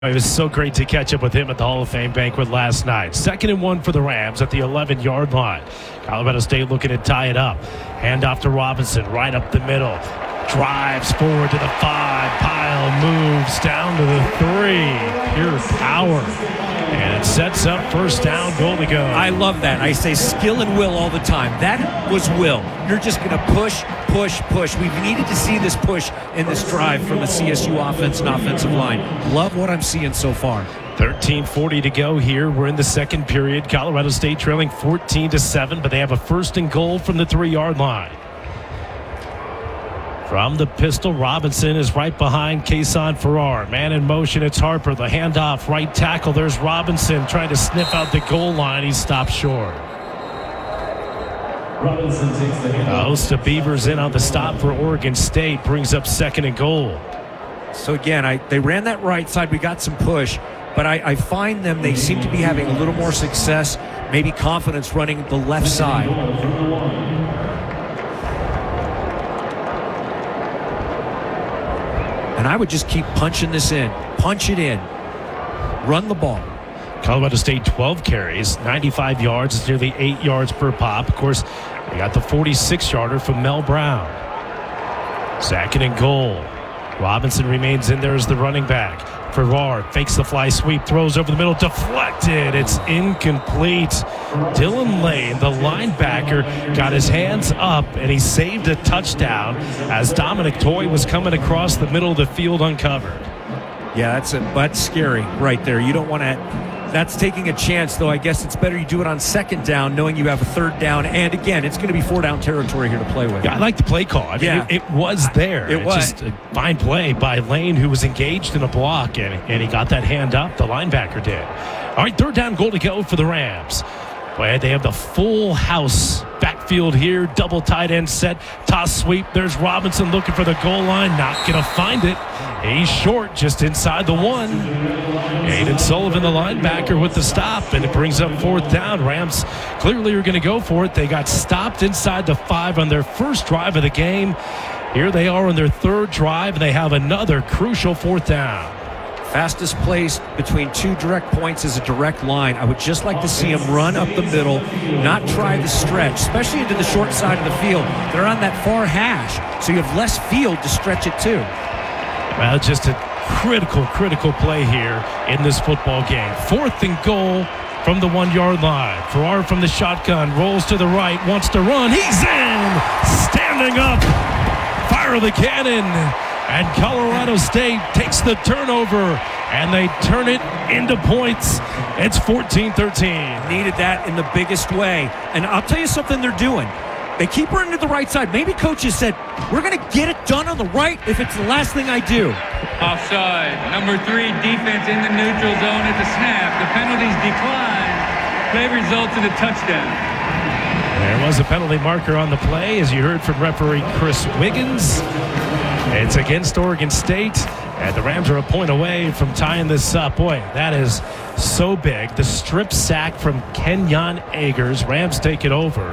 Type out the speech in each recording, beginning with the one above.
It was so great to catch up with him at the Hall of Fame banquet last night. 2nd and 1 for the Rams at the 11-yard line. Colorado State looking to tie it up. Hand off to Robinson, right up the middle. Drives forward to the 5. Pile moves down to the 3. Pure power. And it sets up first down, goal to go. I love that. I say skill and will all the time. That was will. You're just going to push. We've needed to see this push in this drive from the CSU offense and offensive line. Love what I'm seeing so far. 13:40 to go here. We're in the second period. Colorado State trailing 14-7, but they have a 1st and goal from the 3-yard line. From the pistol, Robinson is right behind Kason Farrar. Man in motion, it's Harper. The handoff, right tackle. There's Robinson trying to sniff out the goal line. He stopped short. Robinson takes the handoff. Host of Beavers in on the stop for Oregon State. Brings up 2nd and goal. So again, they ran that right side. We got some push. But I find they seem to be having a little more success, maybe confidence running the left side. And I would just keep punching this in. Punch it in. Run the ball. Colorado State 12 carries, 95 yards. It's nearly 8 yards per pop. Of course, they got the 46-yarder from Mel Brown. 2nd and goal. Robinson remains in there as the running back. Farrar fakes the fly sweep, throws over the middle, deflected. It's incomplete. Dylan Lane, the linebacker, got his hands up, and he saved a touchdown as Dominic Toy was coming across the middle of the field uncovered. Yeah, that's scary right there. You don't want to. That's taking a chance, though. I guess it's better you do it on 2nd down, knowing you have a 3rd down. And again, it's going to be 4-down territory here to play with. Yeah, I like the play call. I mean, it was there. It was just a fine play by Lane, who was engaged in a block, and he got that hand up. The linebacker did. All right, 3rd down, goal to go for the Rams. Boy, they have the full house backfield here. Double tight end set. Toss sweep. There's Robinson looking for the goal line. Not going to find it. He's short, just inside the 1. Aiden Sullivan, the linebacker, with the stop, and it brings up 4th down. Rams clearly are going to go for it. They got stopped inside the 5 on their first drive of the game. Here they are on their 3rd drive, and they have another crucial 4th down. Fastest place between 2 direct points is a direct line. I would just like to see him run up the middle, not try the stretch, especially into the short side of the field. They're on that far hash, so you have less field to stretch it to. Well, just a critical play here in this football game. 4th and goal from the 1-yard line. Farrar from the shotgun, rolls to the right, wants to run. He's in! Standing up! Fire the cannon! And Colorado State takes the turnover, and they turn it into points. It's 14-13. Needed that in the biggest way. And I'll tell you something they're doing. They keep running to the right side. Maybe coaches said, we're going to get it done on the right if it's the last thing I do. Offside. Number 3, defense in the neutral zone at the snap. The penalties decline. Play results in a touchdown. There was a penalty marker on the play, as you heard from referee Chris Wiggins. It's against Oregon State, and the Rams are a point away from tying this up. Boy, that is so big. The strip sack from Kenyon Agers. Rams take it over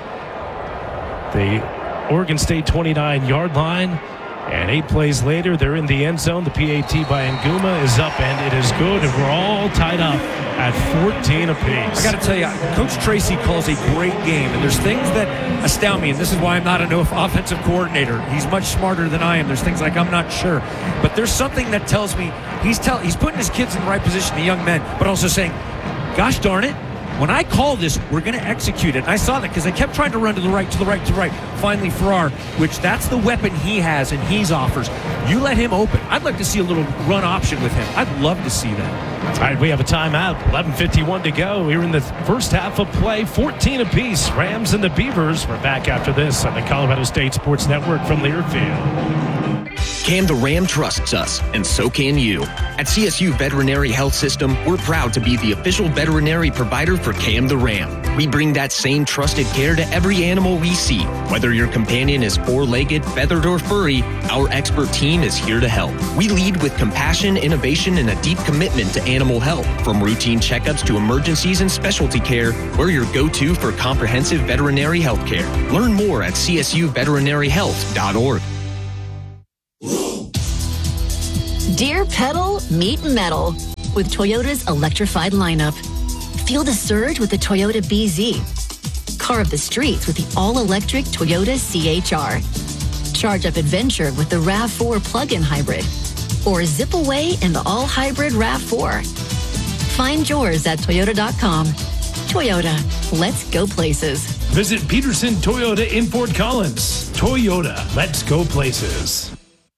the Oregon State 29-yard line. And 8 plays later, they're in the end zone. The PAT by Nguma is up, and it is good. And we're all tied up at 14 apiece. I got to tell you, Coach Tracy calls a great game, and there's things that astound me, and this is why I'm not an offensive coordinator. He's much smarter than I am. There's things like I'm not sure. But there's something that tells me he's putting his kids in the right position, the young men, but also saying, gosh darn it, when I call this, we're going to execute it. And I saw that because they kept trying to run to the right. Finally, Farrar, which that's the weapon he has and he offers. You let him open. I'd like to see a little run option with him. I'd love to see that. All right, we have a timeout. 11:51 to go. We're in the first half of play. 14 apiece. Rams and the Beavers. We're back after this on the Colorado State Sports Network from Learfield. Cam the Ram trusts us, and so can you. At CSU Veterinary Health System, we're proud to be the official veterinary provider for Cam the Ram. We bring that same trusted care to every animal we see. Whether your companion is four-legged, feathered, or furry, our expert team is here to help. We lead with compassion, innovation, and a deep commitment to animal health. From routine checkups to emergencies and specialty care, we're your go-to for comprehensive veterinary health care. Learn more at csuveterinaryhealth.org. Dear pedal, meet metal with Toyota's electrified lineup. Feel the surge with the Toyota BZ. Carve the streets with the all-electric Toyota CHR. Charge up adventure with the RAV4 plug-in hybrid. Or zip away in the all-hybrid RAV4. Find yours at Toyota.com. Toyota, let's go places. Visit Peterson Toyota in Fort Collins. Toyota, let's go places.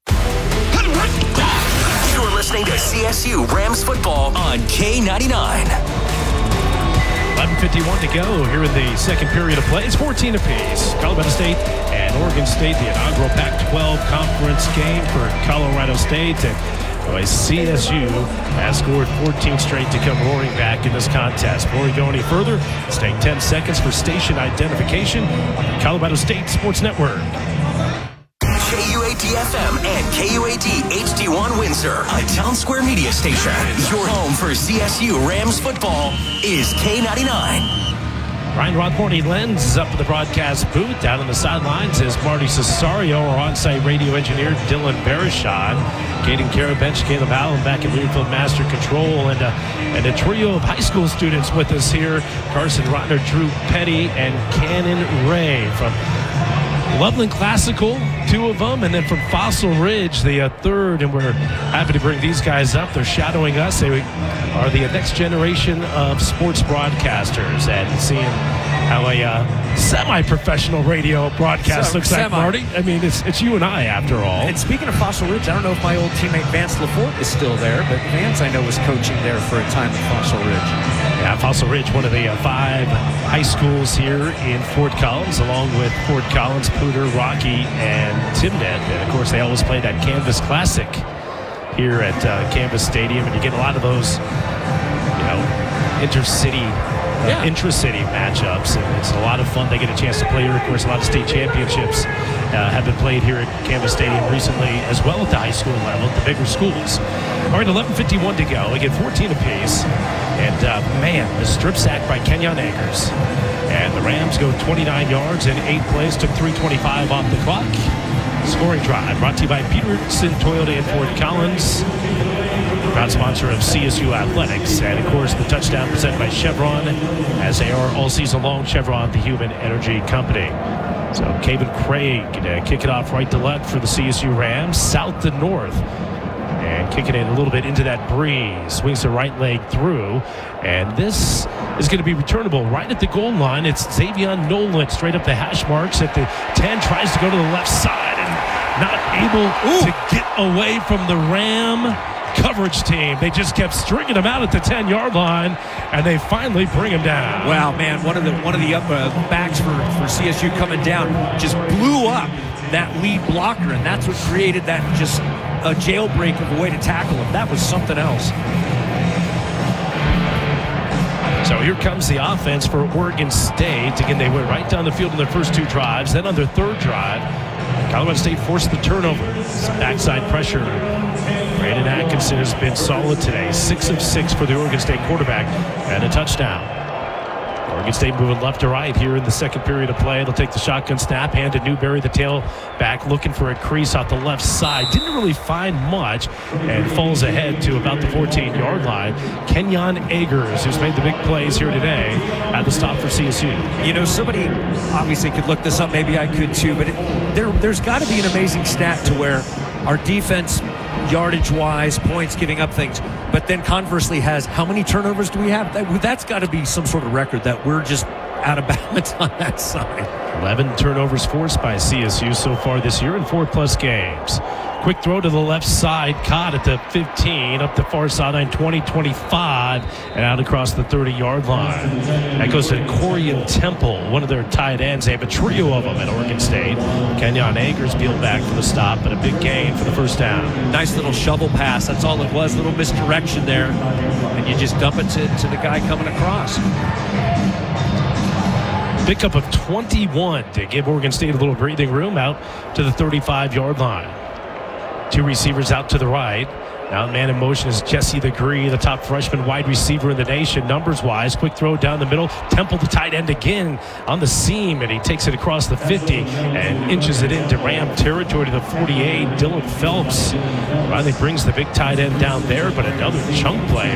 You're listening to CSU Rams football on K99. 11:51 to go here in the second period of play. It's 14 apiece. Colorado State and Oregon State, the inaugural Pac-12 conference game for Colorado State. And CSU has scored 14 straight to come roaring back in this contest. Before we go any further, let's take 10 seconds for station identification on the Colorado State Sports Network. KUAD-FM and KUAD HD1 Windsor, a Town Square media station. Your home for CSU Rams football is K99. Ryan Rothmore lends up to the broadcast booth. Down on the sidelines is Marty Cesario, our on-site radio engineer, Dylan Barishon. Caden Karabench, Caleb Allen back at Learfield Master Control, and a trio of high school students with us here. Carson Rotner, Drew Petty, and Cannon Ray from Loveland Classical, two of them, and then from Fossil Ridge, the third, and we're happy to bring these guys up. They're shadowing us. They are the next generation of sports broadcasters, and seeing how a semi-professional radio broadcast looks like, Marty. I mean, it's you and I, after all. And speaking of Fossil Ridge, I don't know if my old teammate Vance LaForte is still there, but Vance, I know, was coaching there for a time at Fossil Ridge. Yeah, Fossil Ridge, one of the 5 high schools here in Fort Collins, along with Fort Collins, Poudre, Rocky, and Timnet. And, of course, they always play that Canvas Classic here at Canvas Stadium. And you get a lot of those, intra-city matchups. And it's a lot of fun. They get a chance to play here. Of course, a lot of state championships have been played here at Canvas Stadium recently, as well at the high school level, at the bigger schools. All right, 11:51 to go. Again, 14 apiece. And, the strip sack by Kenyon Akers. And the Rams go 29 yards in 8 plays, took 3:25 off the clock. Scoring drive brought to you by Peterson Toyota in Fort Collins, proud sponsor of CSU Athletics. And, of course, the touchdown presented by Chevron, as they are all season long. Chevron, the human energy company. So, Caven Craig to kick it off right to left for the CSU Rams, south to north. And kicking it a little bit into that breeze. Swings the right leg through. And this is going to be returnable right at the goal line. It's Xavion Nolan straight up the hash marks at the 10. Tries to go to the left side and not able to get away from the Ram coverage team. They just kept stringing him out at the 10-yard line, and they finally bring him down. Wow, man, one of the up backs for CSU coming down just blew up that lead blocker, and that's what created that just a jailbreak of a way to tackle him. That was something else. So here comes the offense for Oregon State. Again, they went right down the field in their first 2 drives. Then on their third drive, Colorado State forced the turnover. Some backside pressure. Brandon Atkinson has been solid today. 6 of 6 for the Oregon State quarterback and a touchdown. Oregon State moving left to right here in the second period of play. They'll take the shotgun snap, hand to Newberry, the tailback, looking for a crease off the left side. Didn't really find much and falls ahead to about the 14-yard line. Kenyon Akers, who's made the big plays here today, at the stop for CSU. Somebody obviously could look this up. Maybe I could too, but there's got to be an amazing stat to where our defense, yardage-wise, points, giving up things, but then conversely has how many turnovers do we have? That's got to be some sort of record that we're just out of balance on that side. 11 turnovers forced by CSU so far this year in 4+ games. Quick throw to the left side, caught at the 15, up the far sideline, 20-25, and out across the 30-yard line. That goes to Corian Temple, one of their tight ends. They have a trio of them at Oregon State. Kenyon Akers peeled back for the stop, but a big gain for the first down. Nice little shovel pass. That's all it was, a little misdirection there. And you just dump it to the guy coming across. Pickup of 21 to give Oregon State a little breathing room out to the 35-yard line. 2 receivers out to the right. Now man in motion is Jesse the Gree, the top freshman wide receiver in the nation, numbers-wise. Quick throw down the middle. Temple, the tight end again on the seam, and he takes it across the 50 and inches it into Ram territory to the 48. Dylan Phelps finally brings the big tight end down there, but another chunk play